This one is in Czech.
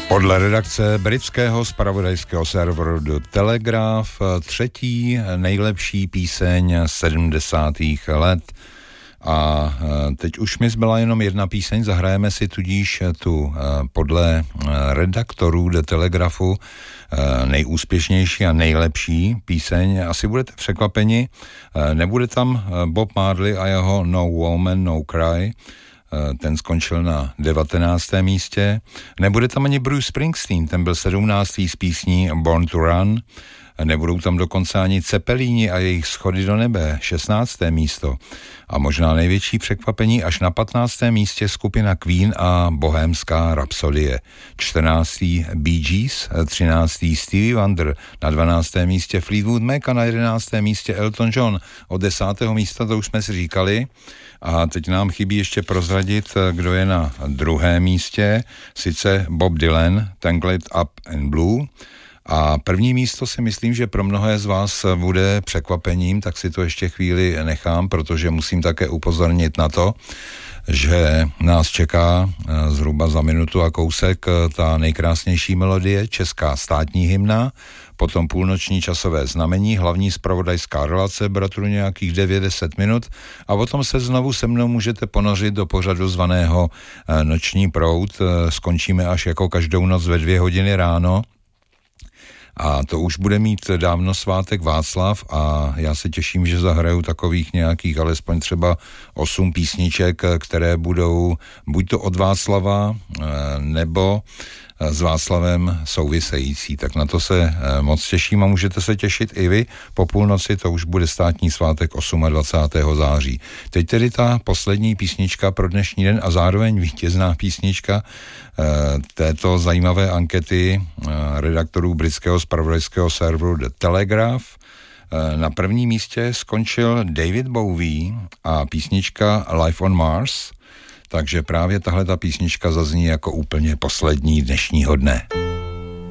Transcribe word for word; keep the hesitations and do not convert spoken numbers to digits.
Podle redakce britského zpravodajského serveru The Telegraph třetí nejlepší píseň sedmdesátých let. A teď už mi zbyla jenom jedna píseň, zahrajeme si tudíž tu podle redaktorů The Telegraphu nejúspěšnější a nejlepší píseň. Asi budete překvapeni, nebude tam Bob Marley a jeho No Woman, No Cry, ten skončil na devatenáctém místě. Nebude tam ani Bruce Springsteen, ten byl sedmnáctý s písní Born to Run. Nebudou tam dokonce ani Cepelíni a jejich Schody do nebe, šestnácté místo. A možná největší překvapení až na patnáctém místě skupina Queen a Bohémská rapsodie. čtrnáctý Bee Gees, třináctý Stevie Wonder, na dvanáctém místě Fleetwood Mac a na jedenáctém místě Elton John. Od desátého místa to už jsme si říkali. A teď nám chybí ještě prozradit, kdo je na druhém místě, sice Bob Dylan, Tangled Up in Blue. A první místo si myslím, že pro mnohé z vás bude překvapením, tak si to ještě chvíli nechám, protože musím také upozornit na to, že nás čeká zhruba za minutu a kousek ta nejkrásnější melodie, česká státní hymna, potom půlnoční časové znamení, hlavní zpravodajská relace, bratru nějakých devět deset minut a potom se znovu se mnou můžete ponořit do pořadu zvaného Noční proud. Skončíme až jako každou noc ve dvě hodiny ráno. A to už bude mít dávno svátek Václav a já se těším, že zahraju takových nějakých alespoň třeba osm písniček, které budou buď to od Václava nebo s Václavem související. Tak na to se moc těším a můžete se těšit i vy. Po půlnoci to už bude státní svátek dvacátého osmého září. Teď tedy ta poslední písnička pro dnešní den a zároveň vítězná písnička této zajímavé ankety redaktorů britského zpravodajského serveru The Telegraph. Na prvním místě skončil David Bowie a písnička Life on Mars, takže právě tahle ta písnička zazní jako úplně poslední dnešního dne.